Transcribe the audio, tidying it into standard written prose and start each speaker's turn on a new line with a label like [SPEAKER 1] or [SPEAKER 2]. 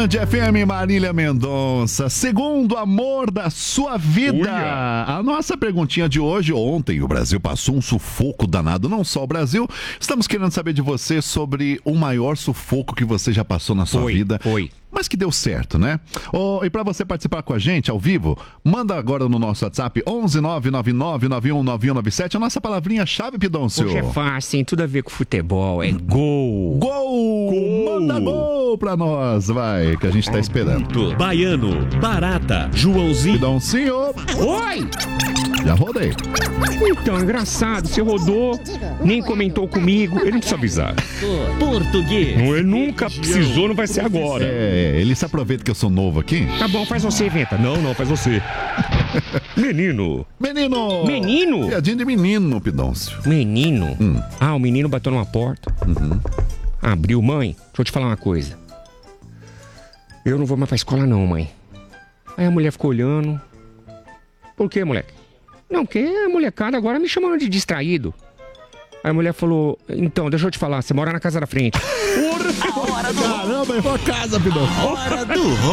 [SPEAKER 1] Band FM, Marília Mendonça, segundo amor da sua vida. Uia. A nossa perguntinha de hoje, ontem o Brasil passou um sufoco danado, não só o Brasil, estamos querendo saber de você sobre o maior sufoco que você já passou na sua vida. Mas que deu certo, né? E para você participar com a gente ao vivo, manda agora no nosso WhatsApp 11999919197 a nossa palavrinha-chave, Pidoncio.
[SPEAKER 2] Hoje é fácil, tem tudo a ver com futebol, é gol.
[SPEAKER 1] Gol! Manda gol pra nós, vai, que a gente tá esperando.
[SPEAKER 3] Baiano, Barata, Joãozinho.
[SPEAKER 1] Pidoncio.
[SPEAKER 2] Oi!
[SPEAKER 1] Já rodei.
[SPEAKER 2] Então, engraçado, você rodou, nem comentou comigo, ele não precisa avisar.
[SPEAKER 3] Português.
[SPEAKER 2] Ele nunca precisou, não vai ser agora.
[SPEAKER 1] Ele se aproveita que eu sou novo aqui.
[SPEAKER 2] Tá bom, faz você, inventa. Não, faz você. Menino.
[SPEAKER 1] Piadinha de menino, Pidoncio.
[SPEAKER 2] Menino? O menino bateu numa porta. Abriu, mãe, deixa eu te falar uma coisa. Eu não vou mais pra escola não, mãe. Aí a mulher ficou olhando. Por quê, moleque? Não, porque a molecada agora me chamando de distraído. Aí a mulher falou, então, deixa eu te falar, você mora na casa da frente.
[SPEAKER 1] Caramba, é uma casa, Pidoncio.
[SPEAKER 3] Hora do